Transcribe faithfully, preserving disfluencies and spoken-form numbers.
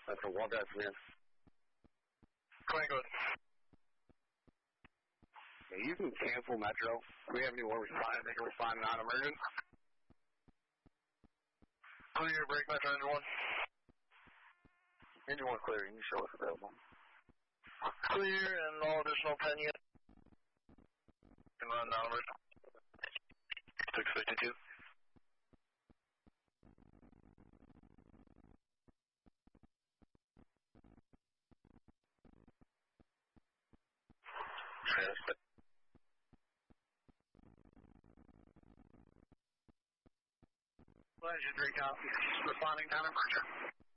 That's a one death, man. Go ahead, go ahead. Yeah, you can cancel Metro. Do we have any more responding? They can respond non-emergent. Clear, break Metro engine one. Engine one clear, you can show us available. Clear and all additional ten yet. Can run non-emergent. six fifty-two. Transmit. Engine three copies. Responding non-emergent.